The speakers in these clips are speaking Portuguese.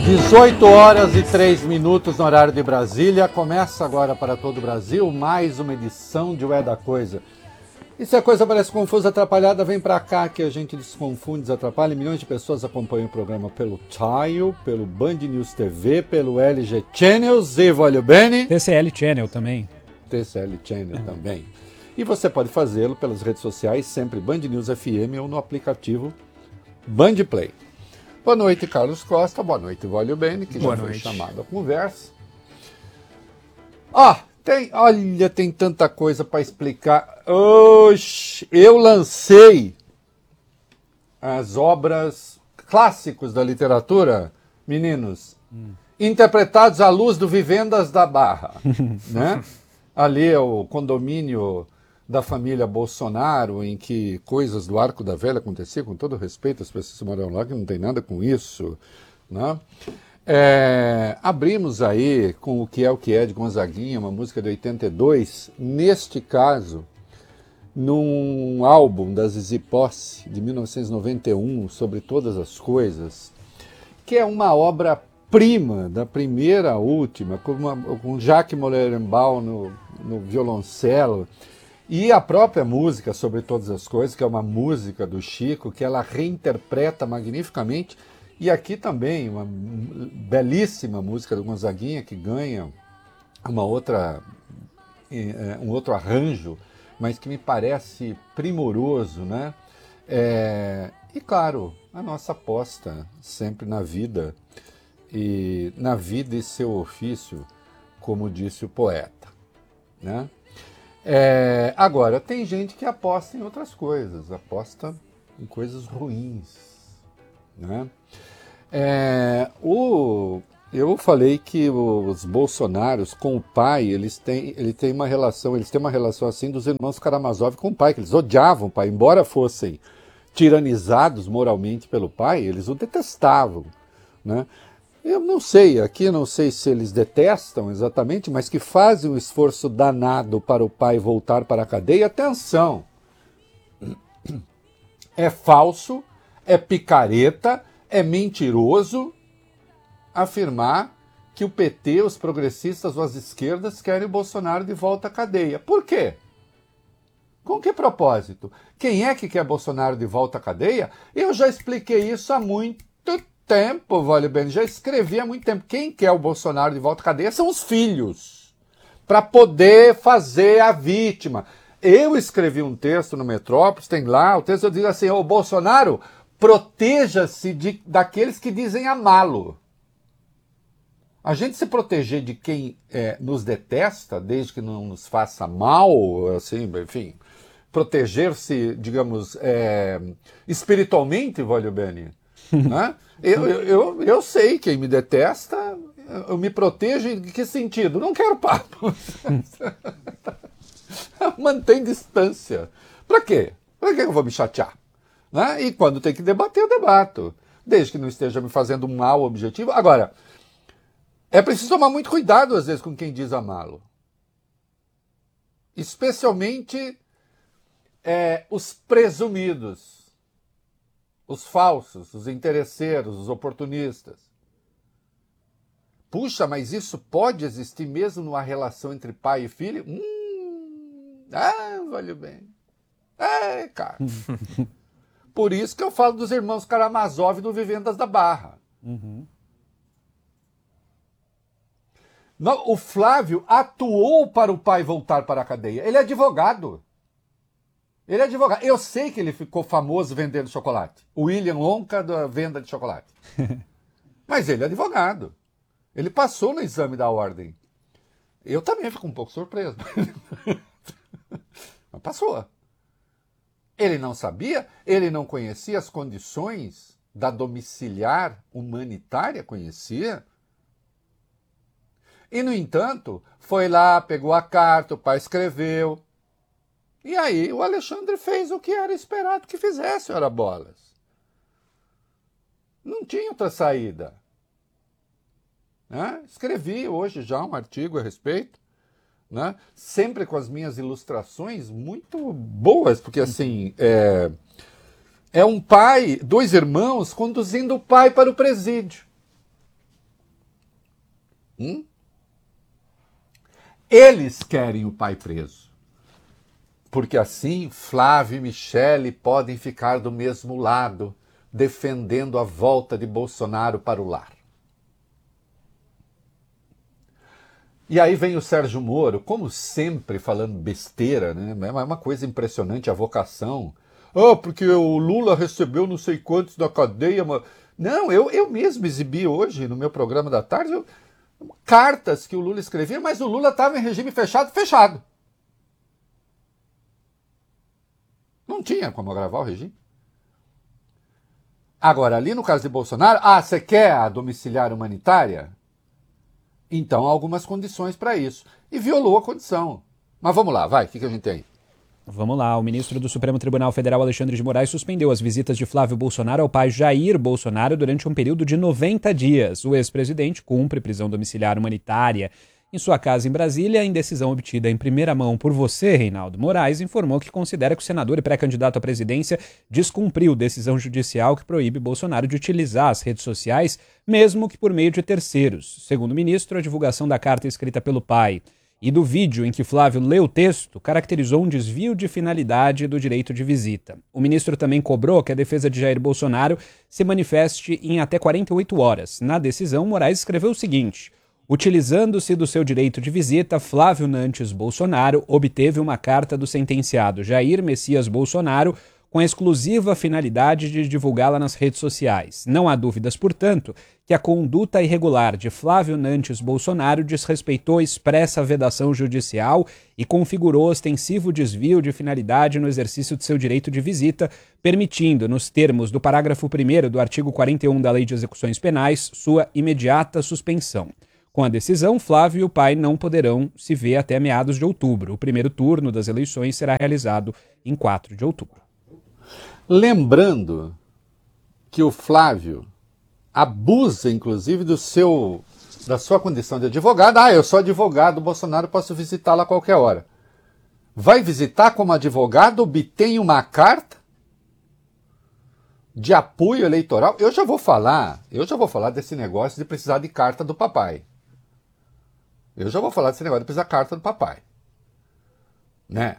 18h03 no horário de Brasília. Começa agora para todo o Brasil mais uma edição de Ué da Coisa. E se a coisa parece confusa, atrapalhada, vem pra cá que a gente desconfunde, desatrapalha. Milhões de pessoas acompanham o programa pelo Tile, pelo Band News TV, pelo LG Channels e voglio bene. TCL Channel também. TCL Channel também. E você pode fazê-lo pelas redes sociais, sempre Band News FM ou no aplicativo Band Play. Boa noite, Carlos Costa. Boa noite, voglio bene, que já foi chamado à conversa. Tem tanta coisa para explicar. Hoje eu lancei as obras clássicos da literatura, meninos, interpretados à luz do Vivendas da Barra, né? Ali é o condomínio da família Bolsonaro, em que coisas do Arco da Velha aconteciam, com todo respeito às pessoas que moram lá, que não tem nada com isso, né? Abrimos aí com o que é de Gonzaguinha, uma música de 82, neste caso, num álbum da Zizi Posse, de 1991, Sobre Todas as Coisas, que é uma obra-prima, da primeira à última, com Jacques Molerenbaum no violoncelo, e a própria música Sobre Todas as Coisas, que é uma música do Chico, que ela reinterpreta magnificamente. E aqui também uma belíssima música do Gonzaguinha, que ganha um outro arranjo, mas que me parece primoroso, né? E claro, a nossa aposta sempre na vida e seu ofício, como disse o poeta, né? Agora, tem gente que aposta em outras coisas, aposta em coisas ruins, né? Eu falei que os bolsonaros com o pai, eles têm uma relação assim dos irmãos Karamazov com o pai, que eles odiavam o pai, embora fossem tiranizados moralmente pelo pai, eles o detestavam, né? Eu não sei se eles detestam exatamente, mas que fazem um esforço danado para o pai voltar para a cadeia. Atenção! É falso, é picareta, é mentiroso afirmar que o PT, os progressistas ou as esquerdas querem o Bolsonaro de volta à cadeia. Por quê? Com que propósito? Quem é que quer Bolsonaro de volta à cadeia? Eu já expliquei isso há muito tempo, voglio bene, já escrevi há muito tempo. Quem quer o Bolsonaro de volta à cadeia são os filhos, para poder fazer a vítima. Eu escrevi um texto no Metrópolis, tem lá, o texto diz assim: o Bolsonaro, proteja-se daqueles que dizem amá-lo. A gente se proteger de quem nos detesta, desde que não nos faça mal, assim, enfim, proteger-se, digamos, espiritualmente, voglio bene, né? Eu sei quem me detesta, eu me protejo em que sentido? Não quero papo. Mantém distância. Para quê? Para que eu vou me chatear? Né? E quando tem que debater, eu debato. Desde que não esteja me fazendo um mal objetivo. Agora, é preciso tomar muito cuidado, às vezes, com quem diz amá-lo. Especialmente os presumidos. Os falsos, os interesseiros, os oportunistas. Puxa, mas isso pode existir mesmo numa relação entre pai e filho? Voglio bene. Cara. Por isso que eu falo dos irmãos Karamazov do Vivendas da Barra. Uhum. O Flávio atuou para o pai voltar para a cadeia. Ele é advogado. Eu sei que ele ficou famoso vendendo chocolate. O William Wonka da venda de chocolate. Mas ele é advogado. Ele passou no exame da ordem. Eu também fico um pouco surpreso. Mas passou. Ele não sabia? Ele não conhecia as condições da domiciliar humanitária? Conhecia? E, no entanto, foi lá, pegou a carta, o pai escreveu. E aí o Alexandre fez o que era esperado que fizesse, ora bolas. Não tinha outra saída. Né? Escrevi hoje já um artigo a respeito, né? Sempre com as minhas ilustrações muito boas, porque assim, é um pai, dois irmãos conduzindo o pai para o presídio. Eles querem o pai preso. Porque assim Flávio e Michele podem ficar do mesmo lado, defendendo a volta de Bolsonaro para o lar. E aí vem o Sérgio Moro, como sempre, falando besteira, né? É uma coisa impressionante a vocação. Porque o Lula recebeu não sei quantos da cadeia. Mas... Não, eu mesmo exibi hoje, no meu programa da tarde, cartas que o Lula escrevia, mas o Lula estava em regime fechado. Não tinha como agravar o regime. Agora, ali no caso de Bolsonaro, você quer a domiciliar humanitária? Então, há algumas condições para isso. E violou a condição. Mas vamos lá, vai, o que a gente tem? Vamos lá, o ministro do Supremo Tribunal Federal, Alexandre de Moraes, suspendeu as visitas de Flávio Bolsonaro ao pai Jair Bolsonaro durante um período de 90 dias. O ex-presidente cumpre prisão domiciliar humanitária em sua casa em Brasília. Em decisão obtida em primeira mão por você, Reinaldo, Moraes informou que considera que o senador e pré-candidato à presidência descumpriu decisão judicial que proíbe Bolsonaro de utilizar as redes sociais, mesmo que por meio de terceiros. Segundo o ministro, a divulgação da carta escrita pelo pai e do vídeo em que Flávio leu o texto caracterizou um desvio de finalidade do direito de visita. O ministro também cobrou que a defesa de Jair Bolsonaro se manifeste em até 48 horas. Na decisão, Moraes escreveu o seguinte: utilizando-se do seu direito de visita, Flávio Nantes Bolsonaro obteve uma carta do sentenciado Jair Messias Bolsonaro com a exclusiva finalidade de divulgá-la nas redes sociais. Não há dúvidas, portanto, que a conduta irregular de Flávio Nantes Bolsonaro desrespeitou expressa vedação judicial e configurou ostensivo desvio de finalidade no exercício de seu direito de visita, permitindo, nos termos do parágrafo 1º do artigo 41 da Lei de Execuções Penais, sua imediata suspensão. Com a decisão, Flávio e o pai não poderão se ver até meados de outubro. O primeiro turno das eleições será realizado em 4 de outubro. Lembrando que o Flávio abusa, inclusive, da sua condição de advogado. Eu sou advogado, Bolsonaro, posso visitá-lo a qualquer hora. Vai visitar como advogado, obtém uma carta de apoio eleitoral. Eu já vou falar desse negócio de precisar de carta do papai. Eu já vou falar desse negócio de precisar de carta do papai. Né?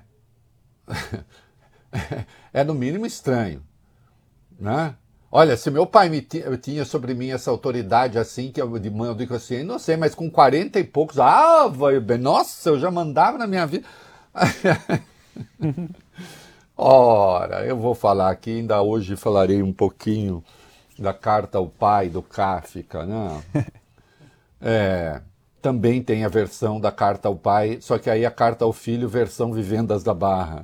É no mínimo estranho, né? Olha, se meu pai tinha sobre mim essa autoridade assim, que eu digo assim, não sei, mas com 40 e poucos, nossa, eu já mandava na minha vida. Ora, eu vou falar aqui, ainda hoje falarei um pouquinho da carta ao pai do Kafka, né? Também tem a versão da carta ao pai, só que aí a carta ao filho, versão Vivendas da Barra.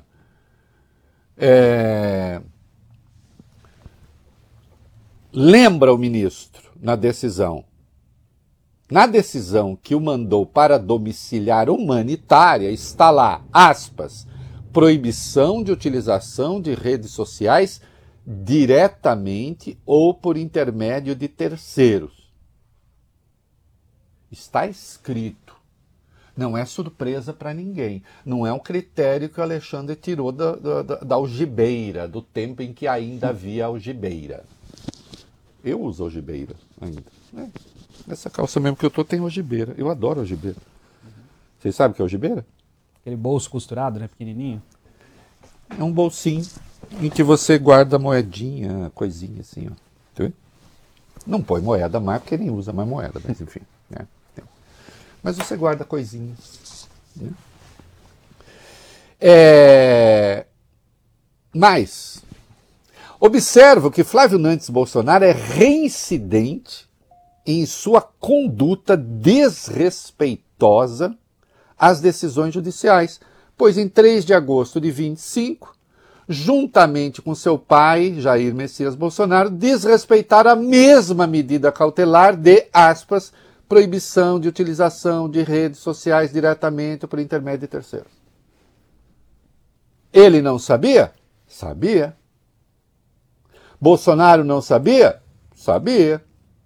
Lembra o ministro na decisão que o mandou para domiciliar humanitária, está lá, aspas, proibição de utilização de redes sociais diretamente ou por intermédio de terceiros. Está escrito. Não é surpresa para ninguém. Não é um critério que o Alexandre tirou da algibeira, do tempo em que ainda havia algibeira. Eu uso algibeira ainda. Essa calça mesmo que eu tô tem algibeira. Eu adoro algibeira. Vocês sabem o que é algibeira? Aquele bolso costurado, né, pequenininho? É um bolsinho em que você guarda moedinha, coisinha assim, ó. Tá vendo? Não põe moeda mais, porque nem usa mais moeda, mas enfim, né? Mas você guarda coisinhas. Né? Mas, observo que Flávio Nantes Bolsonaro é reincidente em sua conduta desrespeitosa às decisões judiciais, pois em 3 de agosto de 25, juntamente com seu pai, Jair Messias Bolsonaro, desrespeitaram a mesma medida cautelar de, aspas, proibição de utilização de redes sociais diretamente por intermédio de terceiros. Ele não sabia? Sabia. Bolsonaro não sabia? Sabia.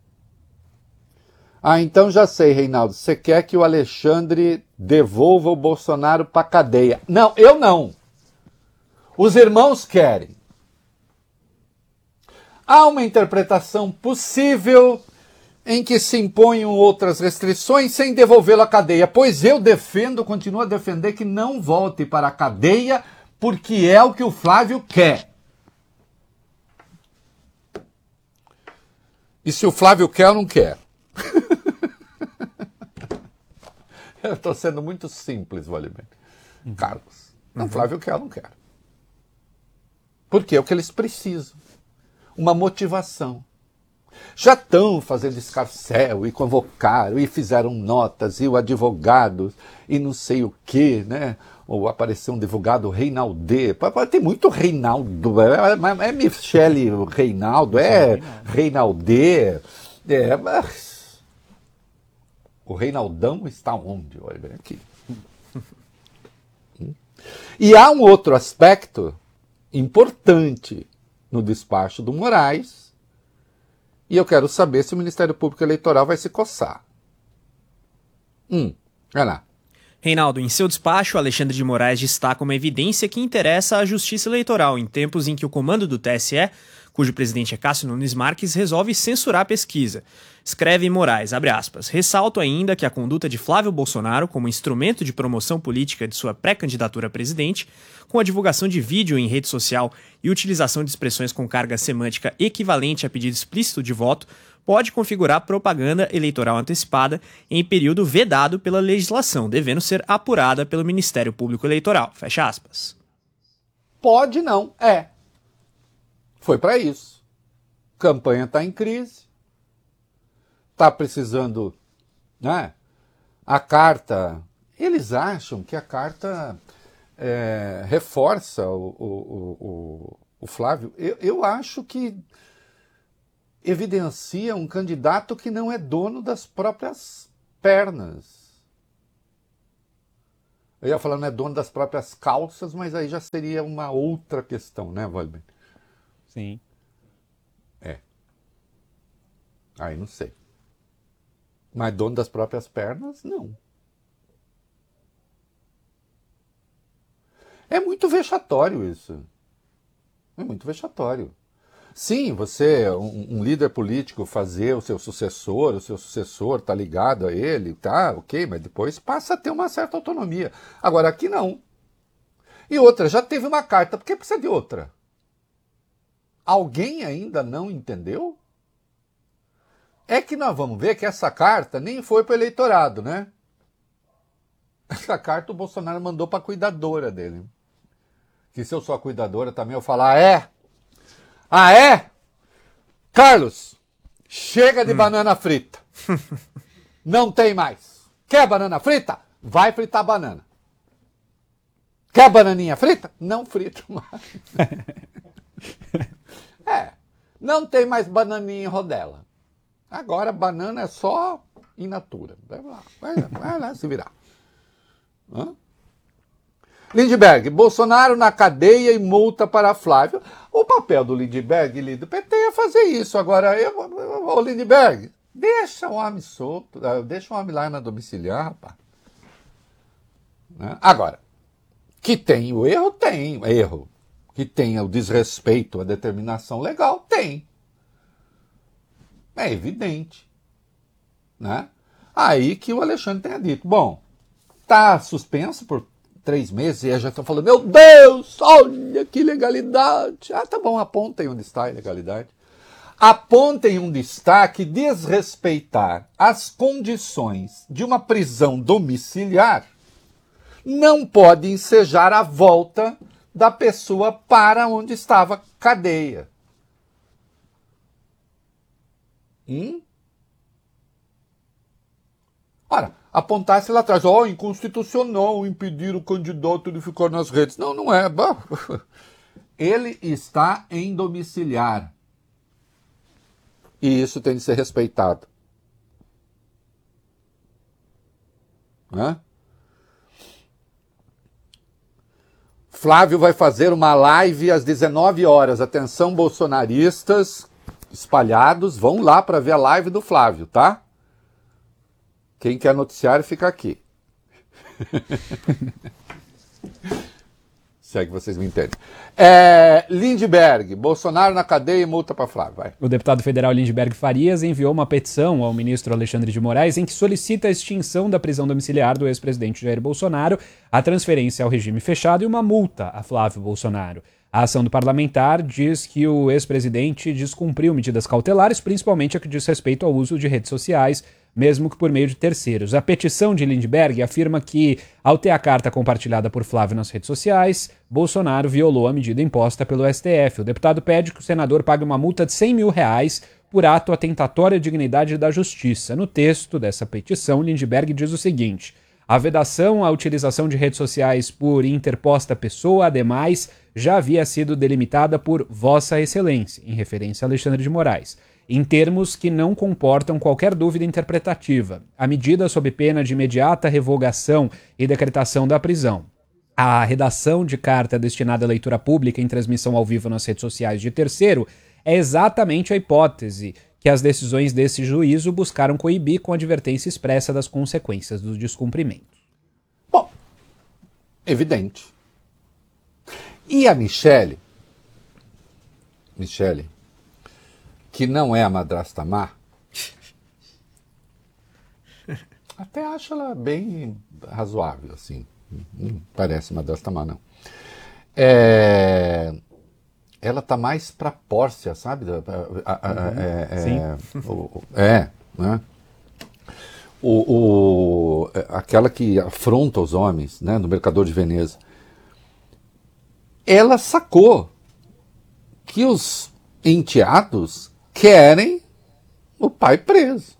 Então já sei, Reinaldo, você quer que o Alexandre devolva o Bolsonaro para a cadeia. Não, eu não. Os irmãos querem. Há uma interpretação possível em que se imponham outras restrições sem devolvê-lo à cadeia. Pois eu continuo a defender que não volte para a cadeia, porque é o que o Flávio quer. E se o Flávio quer, eu não quero. Eu estou sendo muito simples, Waldemar. Carlos. Não, Flávio quer, eu não quero. Porque é o que eles precisam. Uma motivação. Já estão fazendo escarcéu e convocaram e fizeram notas e o advogado e não sei o que, né? Ou apareceu um advogado Reinaldê. Tem muito Reinaldo. É Michele Reinaldo, é Reinaldê. Mas o Reinaldão está onde? Olha bem aqui. E há um outro aspecto importante no despacho do Moraes, e eu quero saber se o Ministério Público Eleitoral vai se coçar. Vai lá. Reinaldo, em seu despacho, Alexandre de Moraes destaca uma evidência que interessa à Justiça Eleitoral em tempos em que o comando do TSE, cujo presidente é Cássio Nunes Marques, resolve censurar a pesquisa. Escreve Moraes, abre aspas, ressalto ainda que a conduta de Flávio Bolsonaro como instrumento de promoção política de sua pré-candidatura a presidente, com a divulgação de vídeo em rede social e utilização de expressões com carga semântica equivalente a pedido explícito de voto, pode configurar propaganda eleitoral antecipada em período vedado pela legislação, devendo ser apurada pelo Ministério Público Eleitoral. Fecha aspas. Pode não, Foi para isso. Campanha está em crise. Está precisando, né? A carta, eles acham que a carta reforça o Flávio. Eu acho que evidencia um candidato que não é dono das próprias pernas. Eu ia falar não é dono das próprias calças, mas aí já seria uma outra questão, né, Waldemar? Sim. Aí não sei. Mas dono das próprias pernas, não. É muito vexatório isso. É muito vexatório. Sim, você, um líder político, fazer o seu sucessor tá ligado a ele, tá, ok, mas depois passa a ter uma certa autonomia. Agora aqui não. E outra, já teve uma carta, por que precisa de outra? Alguém ainda não entendeu? É que nós vamos ver que essa carta nem foi para o eleitorado, né? Essa carta o Bolsonaro mandou para a cuidadora dele. Que se eu sou a cuidadora também eu falar, Ah, é? Carlos, chega de banana frita. Não tem mais. Quer banana frita? Vai fritar banana. Quer bananinha frita? Não frito mais. Não tem mais bananinha em rodela. Agora banana é só in natura. Vai lá se virar. Lindbergh, Bolsonaro na cadeia e multa para Flávio. O papel do Lindbergh e do PT é fazer isso. Agora, ô Lindbergh, deixa o homem solto, deixa o homem lá na domiciliar, rapaz. Agora, que tem o erro, tem erro. Que tenha o desrespeito à determinação legal, tem. É evidente. Né? Aí que o Alexandre tenha dito, bom, está suspenso por 3 meses e já estão falando, meu Deus, olha que ilegalidade. Tá bom, apontem onde está a ilegalidade. Apontem onde está que desrespeitar as condições de uma prisão domiciliar não pode ensejar a volta da pessoa para onde estava cadeia. Ora, apontasse lá atrás, inconstitucional impedir o candidato de ficar nas redes. Não, não é. Ele está em domiciliar. E isso tem de ser respeitado. Flávio vai fazer uma live às 19 horas. Atenção, bolsonaristas espalhados, vão lá para ver a live do Flávio, tá? Quem quer noticiário, fica aqui. Se é que vocês me entendem. Lindbergh, Bolsonaro na cadeia e multa para Flávio. Vai. O deputado federal Lindbergh Farias enviou uma petição ao ministro Alexandre de Moraes em que solicita a extinção da prisão domiciliar do ex-presidente Jair Bolsonaro, a transferência ao regime fechado e uma multa a Flávio Bolsonaro. A ação do parlamentar diz que o ex-presidente descumpriu medidas cautelares, principalmente a que diz respeito ao uso de redes sociais, mesmo que por meio de terceiros. A petição de Lindbergh afirma que, ao ter a carta compartilhada por Flávio nas redes sociais, Bolsonaro violou a medida imposta pelo STF. O deputado pede que o senador pague uma multa de R$100 mil por ato atentatório à dignidade da justiça. No texto dessa petição, Lindbergh diz o seguinte: a vedação à utilização de redes sociais por interposta pessoa, ademais, já havia sido delimitada por Vossa Excelência, em referência a Alexandre de Moraes, em termos que não comportam qualquer dúvida interpretativa. A medida sob pena de imediata revogação e decretação da prisão. A redação de carta destinada à leitura pública em transmissão ao vivo nas redes sociais de terceiro é exatamente a hipótese que as decisões desse juízo buscaram coibir com advertência expressa das consequências do descumprimento. Bom, evidente. E a Michele, que não é a madrasta má, até acho ela bem razoável, assim. Não parece madrasta má, não. Ela tá mais pra Pórcia, sabe? Sim. Né? Aquela que afronta os homens, né? No Mercador de Veneza. Ela sacou que os enteados querem o pai preso,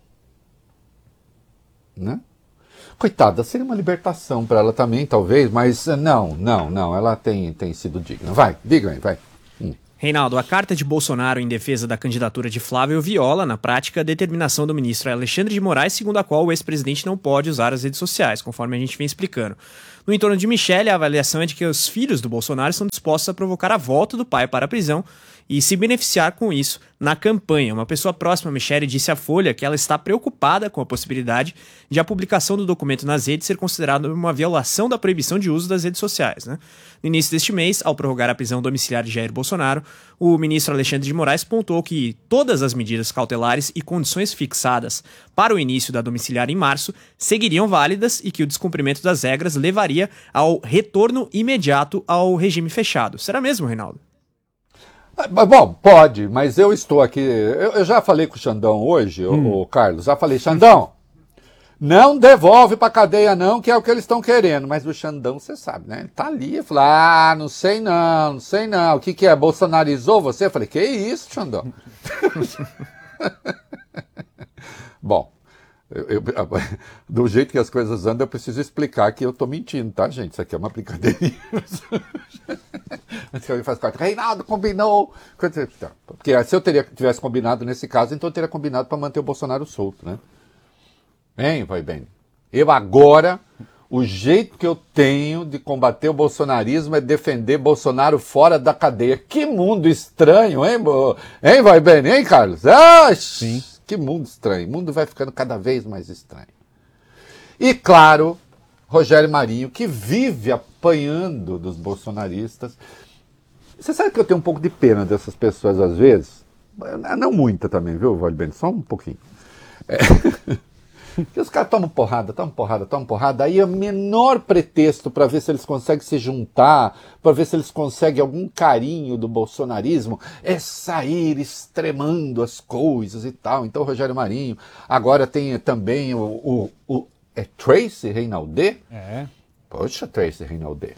né? Coitada, seria uma libertação para ela também, talvez, mas não, ela tem sido digna. Vai, diga aí, vai. Reinaldo, a carta de Bolsonaro em defesa da candidatura de Flávio viola, na prática, a determinação do ministro Alexandre de Moraes, segundo a qual o ex-presidente não pode usar as redes sociais, conforme a gente vem explicando. No entorno de Michele, a avaliação é de que os filhos do Bolsonaro são dispostos a provocar a volta do pai para a prisão e se beneficiar com isso na campanha. Uma pessoa próxima a Michele disse à Folha que ela está preocupada com a possibilidade de a publicação do documento nas redes ser considerada uma violação da proibição de uso das redes sociais, né? No início deste mês, ao prorrogar a prisão domiciliar de Jair Bolsonaro, o ministro Alexandre de Moraes pontuou que todas as medidas cautelares e condições fixadas para o início da domiciliar em março seguiriam válidas e que o descumprimento das regras levaria ao retorno imediato ao regime fechado. Será mesmo, Reinaldo? Bom, pode, mas eu estou aqui. Eu já falei com o Xandão hoje, o Carlos. Já falei, Xandão, não devolve pra cadeia, não, que é o que eles estão querendo. Mas o Xandão, você sabe, né? Ele tá ali, fala, não sei não. O que é? Bolsonarizou você? Eu falei, que isso, Xandão? Bom, do jeito que as coisas andam, eu preciso explicar que eu tô mentindo, tá, gente? Isso aqui é uma brincadeirinha. Mas que alguém faz corte. Reinaldo combinou. Porque se eu tivesse combinado nesse caso, então eu teria combinado para manter o Bolsonaro solto, né? Hein, vai bem. Eu agora, o jeito que eu tenho de combater o bolsonarismo é defender Bolsonaro fora da cadeia. Que mundo estranho, hein, hein, vai bem, hein, Carlos? Sim. Que mundo estranho. O mundo vai ficando cada vez mais estranho. E claro, Rogério Marinho, que vive apanhando dos bolsonaristas. Você sabe que eu tenho um pouco de pena dessas pessoas às vezes? Não muita também, viu, Valbene? Só um pouquinho. Porque os caras tomam porrada, aí é o menor pretexto para ver se eles conseguem se juntar, para ver se eles conseguem algum carinho do bolsonarismo, é sair extremando as coisas e tal. Então o Rogério Marinho, agora tem também é Tracy Reinaldet? Poxa, Tracy Reinaldet.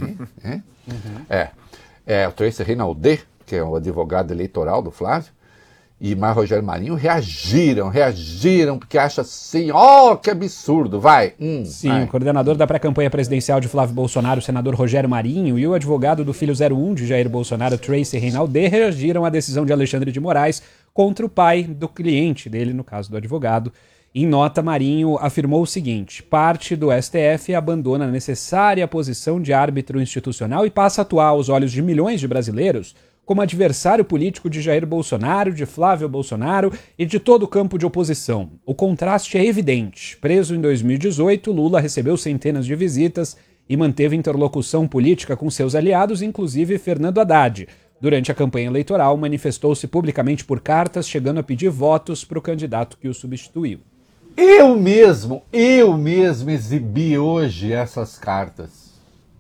O Tracy Reinaldet, que é o advogado eleitoral do Flávio, e mais Rogério Marinho reagiram, porque acha assim, que absurdo, vai. Sim, o coordenador da pré-campanha presidencial de Flávio Bolsonaro, o senador Rogério Marinho, e o advogado do filho 01 de Jair Bolsonaro, Tracy Reinaldet, reagiram à decisão de Alexandre de Moraes contra o pai do cliente dele, no caso do advogado. Em nota, Marinho afirmou o seguinte: parte do STF abandona a necessária posição de árbitro institucional e passa a atuar aos olhos de milhões de brasileiros como adversário político de Jair Bolsonaro, de Flávio Bolsonaro e de todo o campo de oposição. O contraste é evidente. Preso em 2018, Lula recebeu centenas de visitas e manteve interlocução política com seus aliados, inclusive Fernando Haddad. Durante a campanha eleitoral, manifestou-se publicamente por cartas, chegando a pedir votos para o candidato que o substituiu. Eu mesmo exibi hoje essas cartas.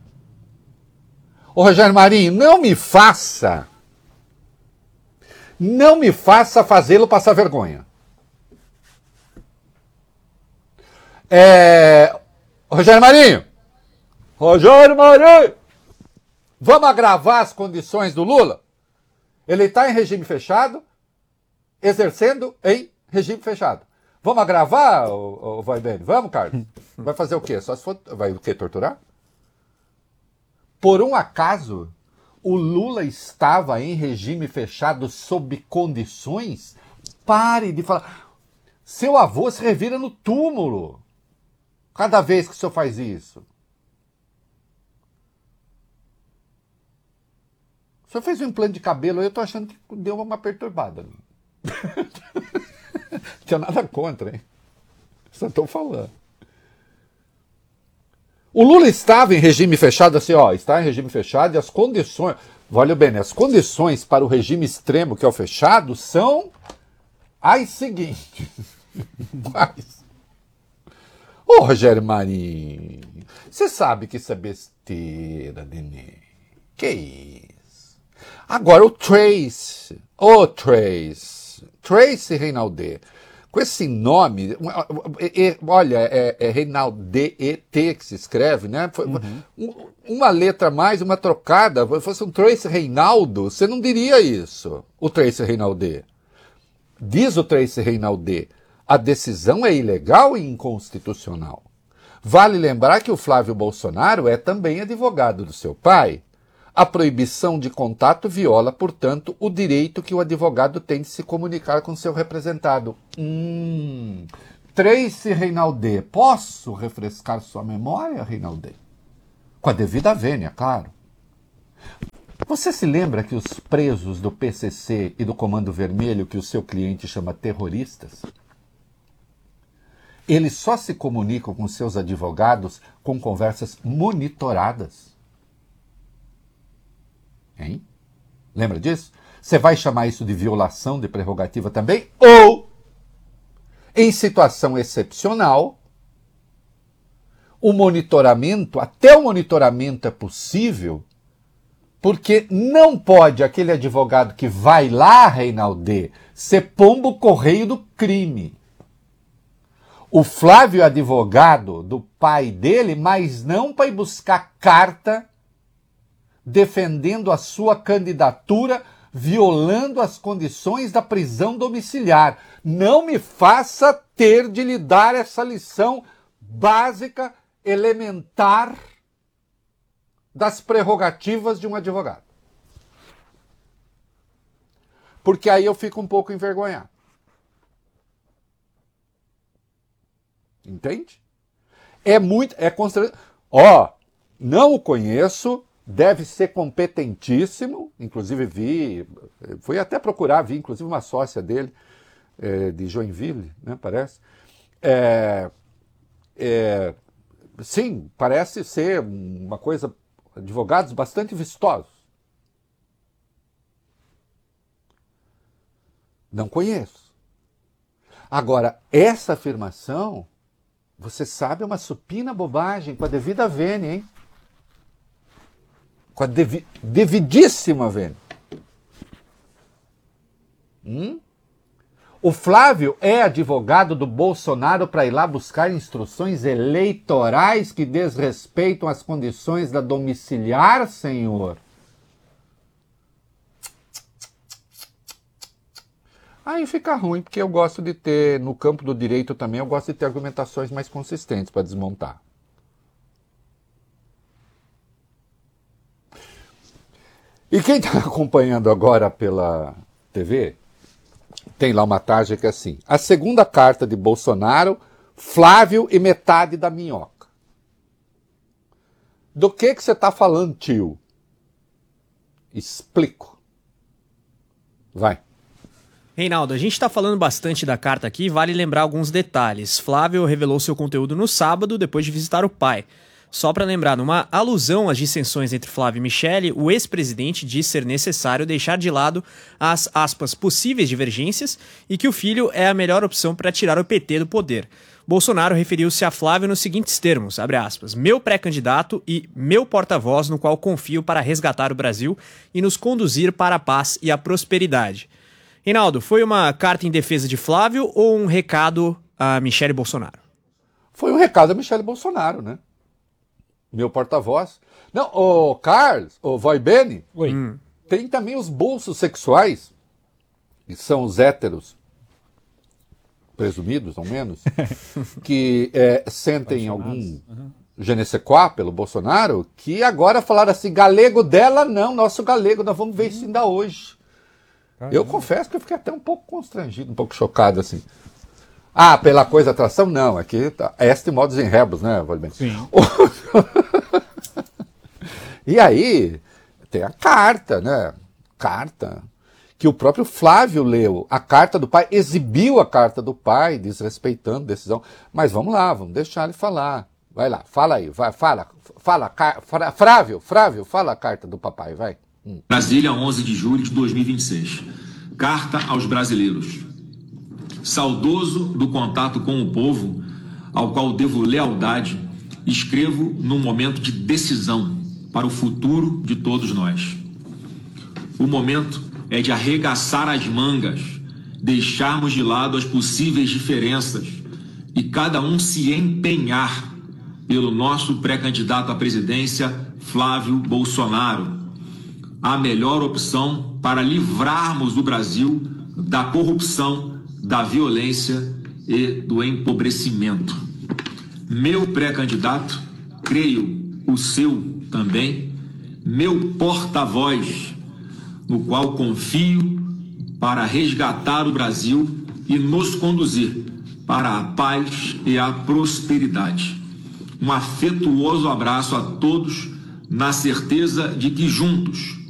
Ô Rogério Marinho, não me faça fazê-lo passar vergonha. Rogério Marinho, vamos agravar as condições do Lula? Ele está em regime fechado, exercendo em regime fechado. Vamos agravar, o Vaibene? Vamos, Carlos? Vai fazer o quê? Só se for... Vai o quê? Torturar? Por um acaso, o Lula estava em regime fechado sob condições? Pare de falar. Seu avô se revira no túmulo cada vez que o senhor faz isso. O senhor fez um implante de cabelo, eu tô achando que deu uma perturbada. Não tinha nada contra, hein? Só estou falando. O Lula estava em regime fechado, assim, está em regime fechado e as condições... Olha bem, as condições para o regime extremo, que é o fechado, são as seguintes. Quais? Ô, Rogério Marinho, você sabe que isso é besteira, neném. Que isso? Agora o Trace Reinaldê, com esse nome, olha, é Reinaldê-E-T que se escreve, né? Uma letra a mais, uma trocada, se fosse um Trace Reinaldo, você não diria isso, o Trace Reinaldê. Diz o Trace Reinaldê, a decisão é ilegal e inconstitucional. Vale lembrar que o Flávio Bolsonaro é também advogado do seu pai. A proibição de contato viola, portanto, o direito que o advogado tem de se comunicar com seu representado. Trace Reinaldê, posso refrescar sua memória, Reinaldê? Com a devida vênia, claro. Você se lembra que os presos do PCC e do Comando Vermelho, que o seu cliente chama terroristas, eles só se comunicam com seus advogados com conversas monitoradas? Hein? Lembra disso? Você vai chamar isso de violação de prerrogativa também? Ou, em situação excepcional, o monitoramento, até o monitoramento é possível, porque não pode aquele advogado que vai lá, Reinaldê, ser pombo correio do crime. O Flávio é advogado do pai dele, mas não para ir buscar carta defendendo a sua candidatura, violando as condições da prisão domiciliar. Não me faça ter de lhe dar essa lição básica, elementar, das prerrogativas de um advogado. Porque aí eu fico um pouco envergonhado. Entende? É constrangedor. Não o conheço, deve ser competentíssimo, inclusive fui até procurar, vi inclusive uma sócia dele, de Joinville, né, parece. Sim, parece ser uma coisa, advogados bastante vistosos. Não conheço. Agora, essa afirmação, você sabe, é uma supina bobagem, com a devida vênia, hein? Com a devidíssima vênia. O Flávio é advogado do Bolsonaro para ir lá buscar instruções eleitorais que desrespeitam as condições da domiciliar, senhor? Aí fica ruim, porque eu gosto de ter, no campo do direito também, eu gosto de ter argumentações mais consistentes para desmontar. E quem está acompanhando agora pela TV, tem lá uma tarja que é assim: a segunda carta de Bolsonaro, Flávio e metade da minhoca. Do que você está falando, tio? Explico. Vai. Reinaldo, a gente está falando bastante da carta aqui e vale lembrar alguns detalhes. Flávio revelou seu conteúdo no sábado, depois de visitar o pai. Só para lembrar, numa alusão às dissensões entre Flávio e Michele, o ex-presidente diz ser necessário deixar de lado as, aspas, possíveis divergências e que o filho é a melhor opção para tirar o PT do poder. Bolsonaro referiu-se a Flávio nos seguintes termos, abre aspas, meu pré-candidato e meu porta-voz no qual confio para resgatar o Brasil e nos conduzir para a paz e a prosperidade. Reinaldo, foi uma carta em defesa de Flávio ou um recado a Michele Bolsonaro? Foi um recado a Michele Bolsonaro, né? Meu porta-voz. Não, o Carlos, o Voibene, tem também os bolsos sexuais, que são os héteros, presumidos, ao menos, que sentem algum je ne sais quoi pelo Bolsonaro, que agora falaram assim, galego dela não, nosso galego, nós vamos ver isso ainda hoje. Eu confesso que eu fiquei até um pouco constrangido, um pouco chocado, assim. Ah, pela coisa atração? Não, aqui tá. Este modus in rebus, né, Voibene? Sim. E aí, tem a carta, né? Carta que o próprio Flávio leu. A carta do pai, exibiu a carta do pai, desrespeitando a decisão. Mas vamos lá, vamos deixar ele falar. Vai lá, fala aí, vai, fala. Flávio, fala a carta do papai, vai. Brasília, 11 de julho de 2026. Carta aos brasileiros. Saudoso do contato com o povo, ao qual devo lealdade, escrevo num momento de decisão para o futuro de todos nós. O momento é de arregaçar as mangas, deixarmos de lado as possíveis diferenças e cada um se empenhar pelo nosso pré-candidato à presidência, Flávio Bolsonaro, a melhor opção para livrarmos o Brasil da corrupção, da violência e do empobrecimento. Meu pré-candidato, creio o seu também, meu porta-voz, no qual confio para resgatar o Brasil e nos conduzir para a paz e a prosperidade. Um afetuoso abraço a todos, na certeza de que juntos